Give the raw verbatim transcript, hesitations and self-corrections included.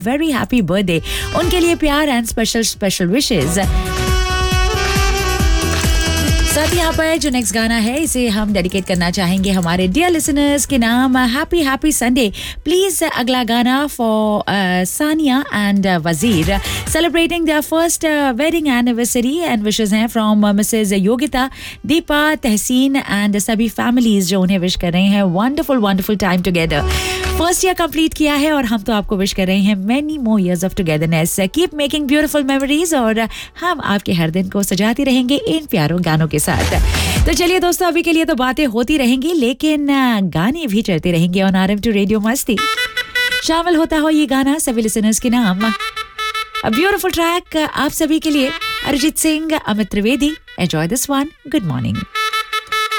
Very happy birthday. उनके लिए प्यार एंड स्पेशल स्पेशल विशेस. साथ ही यहाँ पर जो नेक्स्ट गाना है इसे हम डेडिकेट करना चाहेंगे हमारे डियर लिसनर्स के नाम. Happy happy Sunday. प्लीज अगला गाना फॉर सानिया एंड वजीर celebrating there first wedding anniversary and wishes हैं from Mrs Yogita, Deepa, Tehseen and सभी फैमिलीज जो उन्हें विश कर रहे हैं wonderful wonderful time together. First year complete किया है और हम तो आपको विश कर रहे हैं many more years of togetherness. Keep making beautiful memories और हम आपके हर दिन को सजाते रहेंगे इन प्यारों गानों के साथ. तो चलिए दोस्तों, अभी के लिए तो बातें होती रहेंगी लेकिन गाने भी चलते रहेंगे ऑन आरएम टू रेडियो मस्ती. शामिल होता हो ये गाना सभी लिसनर्स के नाम. अ ब्यूटीफुल ट्रैक आप सभी के लिए, Arijit Singh, Amit Trivedi. Enjoy this one. Good morning.